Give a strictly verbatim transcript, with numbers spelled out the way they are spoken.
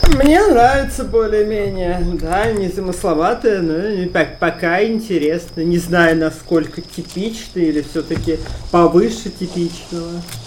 Мне нравится более-менее, да, незамысловатое, но и так пока интересно. Не знаю, насколько типично или все-таки повыше типичного.